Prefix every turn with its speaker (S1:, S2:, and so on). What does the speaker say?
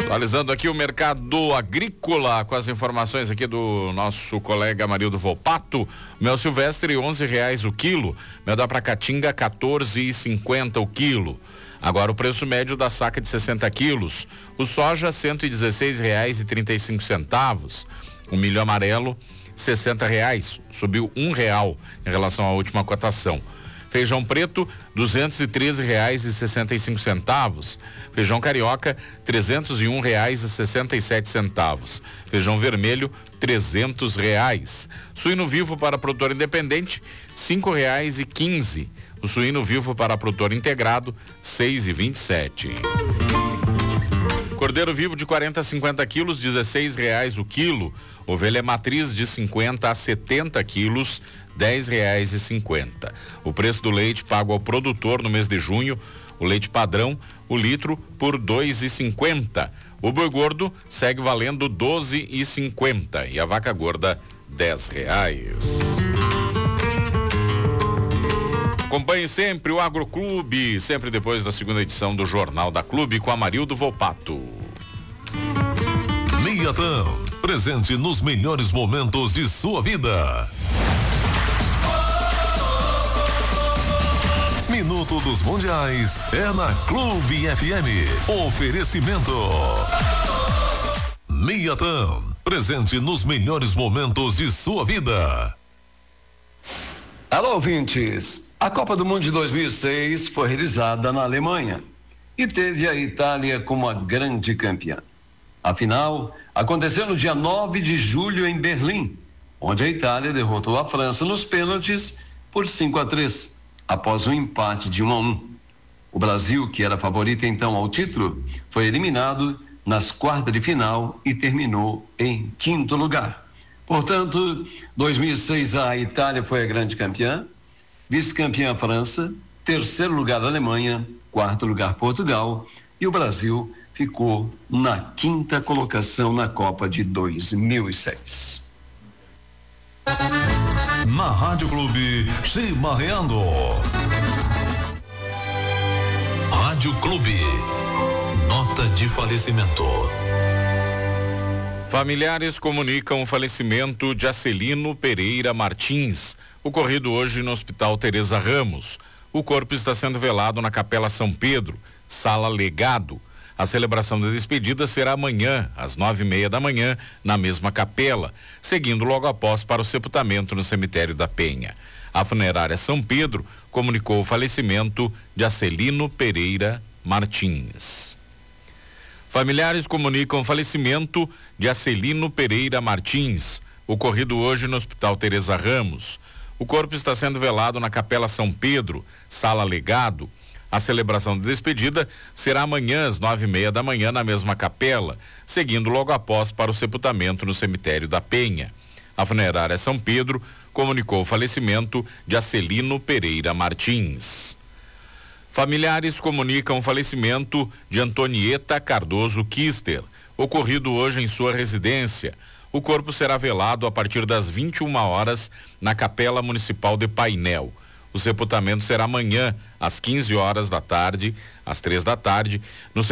S1: Atualizando aqui o mercado agrícola com as informações aqui do nosso colega Amarildo Volpato. Mel silvestre R$11 o quilo, mel da Pracatinga R$14,50 o quilo. Agora o preço médio da saca de 60 quilos, o soja R$116,35, o milho amarelo R$60, subiu R$1 em relação à última cotação. Feijão preto, R$213,65. Feijão carioca, R$301,67. Feijão vermelho, R$300. Suíno vivo para produtor independente, R$5,15. O suíno vivo para produtor integrado, R$6,27. Cordeiro vivo de 40 a 50 quilos, R$16 o quilo. Ovelha matriz de 50 a 70 quilos, R$10,50. O preço do leite pago ao produtor no mês de junho, o leite padrão, o litro por R$2,50. O boi gordo segue valendo R$12,50 e a vaca gorda R$10. Acompanhe sempre o Agroclube, sempre depois da segunda edição do Jornal da Clube com Amarildo Volpato.
S2: Miatã, presente nos melhores momentos de sua vida. Minuto dos Mundiais é na Clube FM. Oferecimento Miatã, presente nos melhores momentos de sua vida.
S3: Alô, ouvintes. A Copa do Mundo de 2006 foi realizada na Alemanha e teve a Itália como a grande campeã. A final aconteceu no dia 9 de julho em Berlim, onde a Itália derrotou a França nos pênaltis por 5-3, após um empate de 1-1. O Brasil, que era favorito então ao título, foi eliminado nas quartas de final e terminou em quinto lugar. Portanto, 2006 a Itália foi a grande campeã, vice-campeã a França, terceiro lugar a Alemanha, quarto lugar Portugal e o Brasil ficou na quinta colocação na Copa de 2006.
S2: Na Rádio Clube, chimarreando. Rádio Clube, nota de falecimento.
S1: Familiares comunicam o falecimento de Acelino Pereira Martins, ocorrido hoje no Hospital Teresa Ramos. O corpo está sendo velado na Capela São Pedro, Sala Legado. A celebração da despedida será amanhã, às 9:30 da manhã, na mesma capela, seguindo logo após para o sepultamento no cemitério da Penha. A funerária São Pedro comunicou o falecimento de Acelino Pereira Martins. Familiares comunicam o falecimento de Acelino Pereira Martins, ocorrido hoje no Hospital Teresa Ramos. O corpo está sendo velado na Capela São Pedro, Sala Legado. A celebração de despedida será amanhã às 9:30 da manhã na mesma capela, seguindo logo após para o sepultamento no cemitério da Penha. A funerária São Pedro comunicou o falecimento de Acelino Pereira Martins. Familiares comunicam o falecimento de Antonieta Cardoso Kister, ocorrido hoje em sua residência. O corpo será velado a partir das 21 horas na Capela Municipal de Painel. O sepultamento será amanhã, às 15 horas da tarde, às 3 da tarde, no